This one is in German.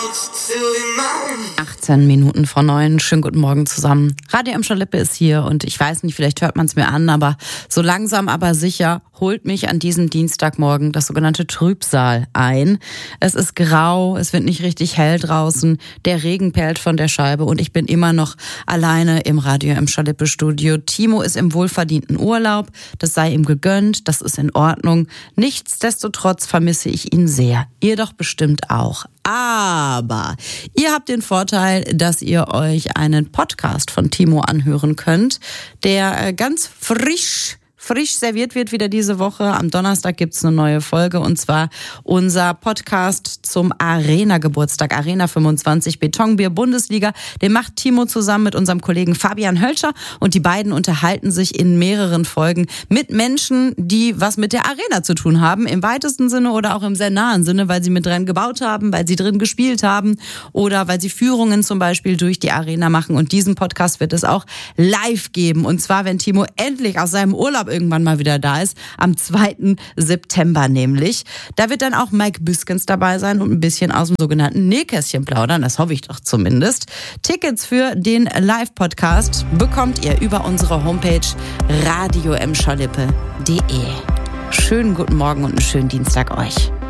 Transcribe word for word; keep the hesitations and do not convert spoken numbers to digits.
achtzehn Minuten vor neun. Schönen guten Morgen zusammen. Radio Emscher Lippe ist hier und ich weiß nicht, vielleicht hört man es mir an, aber so langsam aber sicher holt mich an diesem Dienstagmorgen das sogenannte Trübsal ein. Es ist grau, es wird nicht richtig hell draußen, der Regen perlt von der Scheibe und ich bin immer noch alleine im Radio Emscher Lippe Studio. Timo ist im wohlverdienten Urlaub, das sei ihm gegönnt, das ist in Ordnung. Nichtsdestotrotz vermisse ich ihn sehr. Ihr doch bestimmt auch. Aber ihr habt den Vorteil, dass ihr euch einen Podcast von Timo anhören könnt, der ganz frisch Frisch serviert wird wieder diese Woche. Am Donnerstag gibt's eine neue Folge und zwar unser Podcast zum Arena-Geburtstag. Arena fünfundzwanzig Betonbier-Bundesliga. Den macht Timo zusammen mit unserem Kollegen Fabian Hölscher und die beiden unterhalten sich in mehreren Folgen mit Menschen, die was mit der Arena zu tun haben. Im weitesten Sinne oder auch im sehr nahen Sinne, weil sie mit drin gebaut haben, weil sie drin gespielt haben oder weil sie Führungen zum Beispiel durch die Arena machen. Und diesen Podcast wird es auch live geben. Und zwar, wenn Timo endlich aus seinem Urlaub irgendwann mal wieder da ist, am zweiten September nämlich. Da wird dann auch Mike Büskens dabei sein und ein bisschen aus dem sogenannten Nähkästchen plaudern, das hoffe ich doch zumindest. Tickets für den Live-Podcast bekommt ihr über unsere Homepage radio emscherlippe punkt de. Schönen guten Morgen und einen schönen Dienstag euch.